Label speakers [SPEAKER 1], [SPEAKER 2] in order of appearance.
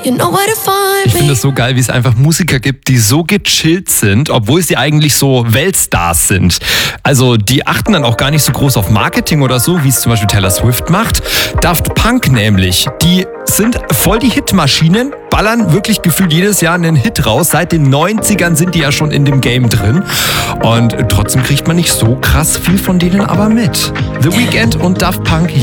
[SPEAKER 1] You know where to find
[SPEAKER 2] Ich finde
[SPEAKER 1] me.
[SPEAKER 2] es so geil, wie es einfach Musiker gibt, die so gechillt sind, obwohl sie eigentlich so Weltstars sind. Also die achten dann auch gar nicht so groß auf Marketing oder so, wie es zum Beispiel Taylor Swift macht. Daft Punk nämlich, die sind voll die Hitmaschinen, ballern wirklich gefühlt jedes Jahr einen Hit raus. Seit den 90ern sind die ja schon in dem Game drin. Und trotzdem kriegt man nicht so krass viel von denen aber mit. The Weeknd und Daft Punk